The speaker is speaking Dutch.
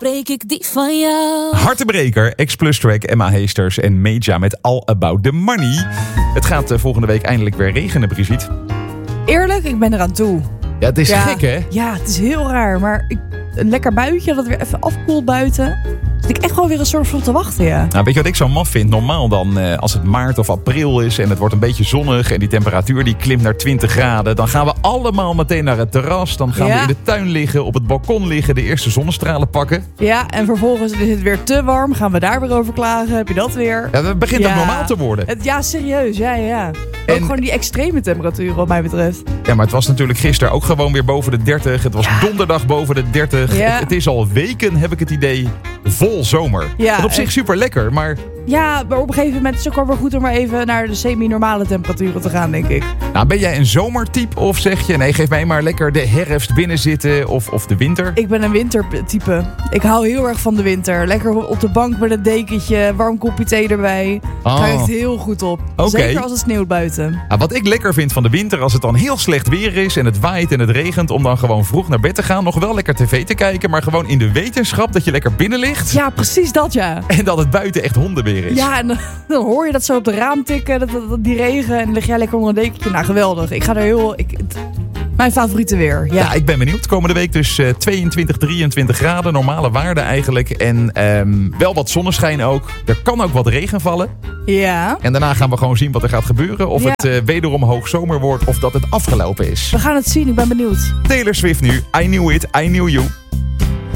breek ik die van jou. Hartebreker, X-Plus Track, Emma Heesters en Meja met All About The Money. Het gaat volgende week eindelijk weer regenen, Brigitte. Eerlijk, ik ben eraan toe. Ja, het is gek, hè? Ja, het is heel raar. Maar een lekker buitje, dat weer even afkoelt buiten. Zit ik echt gewoon weer een soort van te wachten, ja. Nou, weet je wat ik zo maf vind? Normaal dan, als het maart of april is en het wordt een beetje zonnig en die temperatuur die klimt naar 20 graden, dan gaan we allemaal meteen naar het terras. Dan gaan we in de tuin liggen, op het balkon liggen, de eerste zonnestralen pakken. Ja, en vervolgens is het weer te warm. Gaan we daar weer over klagen? Heb je dat weer? Ja, het begint ook normaal te worden. Ja, serieus. Ja. Ook gewoon die extreme temperaturen wat mij betreft. Ja, maar het was natuurlijk gisteren ook gewoon weer boven de 30. Het was donderdag boven de 30. Ja. Het is al weken, heb ik het idee, vol zomer. Ja, wat op zich super lekker, maar... Ja, maar op een gegeven moment is het ook wel weer goed om maar even naar de semi-normale temperaturen te gaan, denk ik. Nou, ben jij een zomertype of zeg je, nee, geef mij maar lekker de herfst binnen zitten of de winter? Ik ben een wintertype. Ik hou heel erg van de winter. Lekker op de bank met een dekentje, warm kopje thee erbij. Ga echt heel goed op. Okay. Zeker als het sneeuwt buiten. Nou, wat ik lekker vind van de winter, als het dan heel slecht weer is en het waait en het regent, om dan gewoon vroeg naar bed te gaan, nog wel lekker tv te kijken, maar gewoon in de wetenschap dat je lekker binnen ligt. Ja, precies dat, ja. En dat het buiten echt hondenweer is. Ja, en dan hoor je dat zo op de raam tikken, die regen, en dan lig jij lekker onder een dekentje. Nou, geweldig. Ik ga er mijn favoriete weer. Ja, ik ben benieuwd. Komende week dus 22, 23 graden. Normale waarde eigenlijk. En wel wat zonneschijn ook. Er kan ook wat regen vallen. Ja. En daarna gaan we gewoon zien wat er gaat gebeuren. Of het wederom hoogzomer wordt of dat het afgelopen is. We gaan het zien. Ik ben benieuwd. Taylor Swift nu. I Knew It, I Knew You.